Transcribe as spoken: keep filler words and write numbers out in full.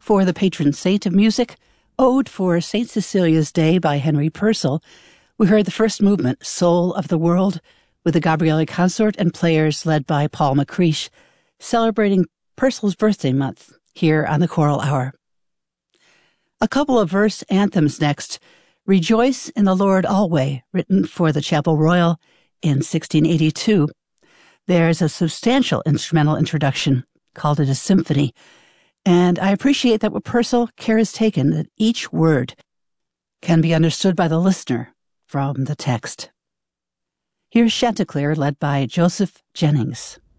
For the patron saint of music, Ode for Saint Cecilia's Day by Henry Purcell, we heard the first movement, Soul of the World, with the Gabriele Consort and players led by Paul McCreesh, celebrating Purcell's birthday month here on the Choral Hour. A couple of verse anthems next. Rejoice in the Lord Alway, written for the Chapel Royal in sixteen eighty-two. There's a substantial instrumental introduction, called it a symphony, and I appreciate that with Purcell, care is taken that each word can be understood by the listener from the text. Here's Chanticleer, led by Joseph Jennings.